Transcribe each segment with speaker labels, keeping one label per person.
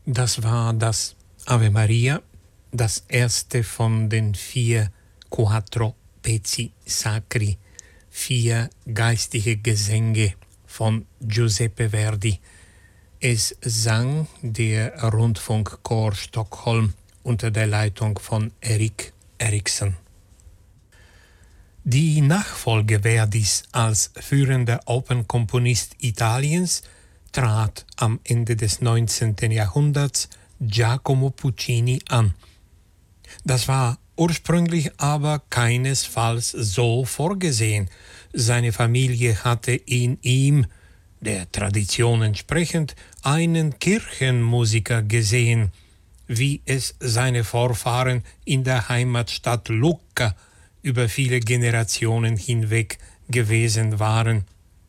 Speaker 1: Das war das Ave Maria, das erste von den 4 Quattro Pezzi Sacri, 4 geistige Gesänge von Giuseppe Verdi. Es sang der Rundfunkchor Stockholm unter der Leitung von Erik Eriksen. Die Nachfolge Verdis als führender Opernkomponist Italiens trat am Ende des 19. Jahrhunderts Giacomo Puccini an. Das war ursprünglich aber keinesfalls so vorgesehen. Seine Familie hatte in ihm, der Tradition entsprechend, einen Kirchenmusiker gesehen, wie es seine Vorfahren in der Heimatstadt Lucca über viele Generationen hinweg gewesen waren.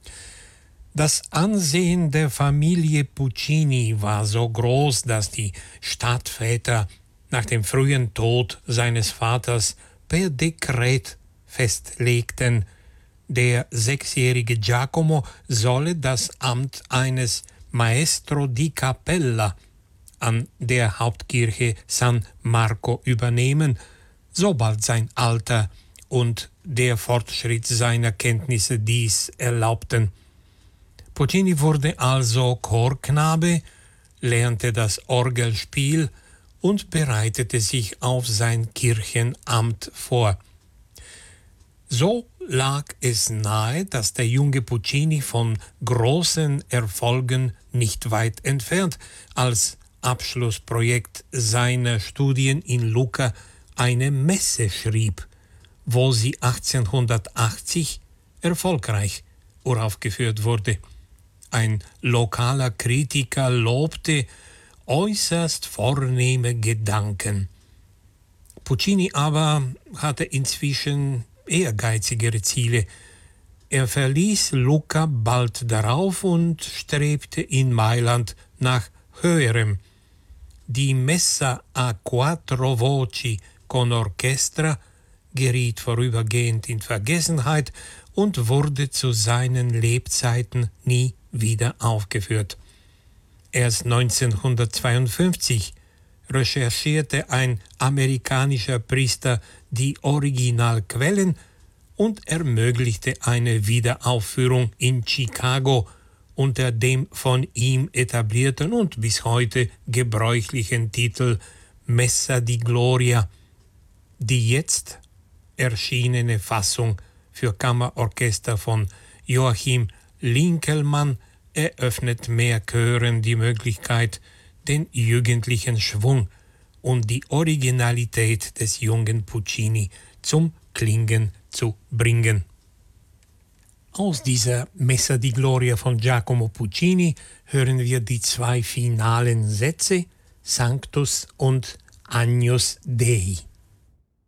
Speaker 1: Das Ansehen der Familie Puccini war so groß, dass die Stadtväter nach dem frühen Tod seines Vaters per Dekret festlegten, der 6-jährige Giacomo solle das Amt eines Maestro di Cappella an der Hauptkirche San Marco übernehmen, sobald sein Alter und der Fortschritt seiner Kenntnisse dies erlaubten. Puccini wurde also Chorknabe, lernte das Orgelspiel und bereitete sich auf sein Kirchenamt vor. So lag es nahe, dass der junge Puccini von großen Erfolgen nicht weit entfernt als Abschlussprojekt seiner Studien in Lucca eine Messe schrieb, wo sie 1880 erfolgreich uraufgeführt wurde. Ein lokaler Kritiker lobte äußerst vornehme Gedanken. Puccini aber hatte inzwischen ehrgeizigere Ziele. Er verließ Lucca bald darauf und strebte in Mailand nach Höherem. Die Messa a 4 voci con orchestra geriet vorübergehend in Vergessenheit und wurde zu seinen Lebzeiten nie wieder aufgeführt. Erst 1952 recherchierte ein amerikanischer Priester die Originalquellen und ermöglichte eine Wiederaufführung in Chicago unter dem von ihm etablierten und bis heute gebräuchlichen Titel Messa di Gloria. Die jetzt erschienene Fassung für Kammerorchester von Joachim Linkelmann eröffnet mehr Chören die Möglichkeit, den jugendlichen Schwung und die Originalität des jungen Puccini zum Klingen zu bringen. Aus dieser Messa di Gloria von Giacomo Puccini hören wir die 2 finalen Sätze, Sanctus und Agnus Dei.